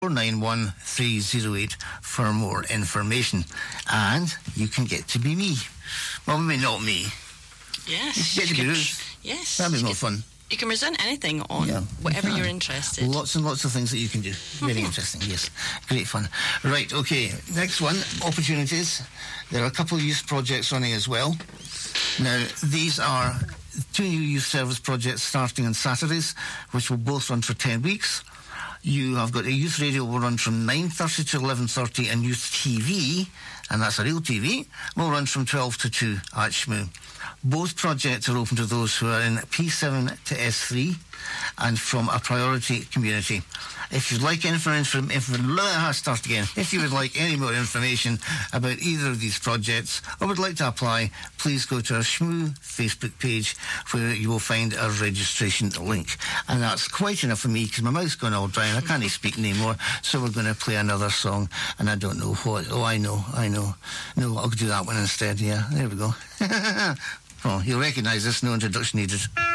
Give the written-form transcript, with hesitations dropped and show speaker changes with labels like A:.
A: 491 for more information. And you can get to be me. Well, maybe not me.
B: Yes.
A: You get to be Ruth.
B: Yes.
A: That'd be more fun.
B: You can present anything on whatever you're interested.
A: Lots and lots of things that you can do. Very interesting, yes. Great fun. Right, okay. Next one, opportunities. There are a couple of youth projects running as well. Now, these are 2 new youth service projects starting on Saturdays, which will both run for 10 weeks. You have got a youth radio will run from 9:30 to 11:30, and youth TV, and that's a real TV, will run from 12 to 2 at Shmoo. Both projects are open to those who are in P7 to S3 and from a priority community. If you'd like if you would like any more information about either of these projects or would like to apply, please go to our Shmoo Facebook page where you will find a registration link. And that's quite enough for me because my mouth's gone all dry and I can't speak anymore, so we're going to play another song and I don't know what. Oh, I know. No, I'll do that one instead. Yeah, there we go. Oh, you'll recognise this, no introduction needed.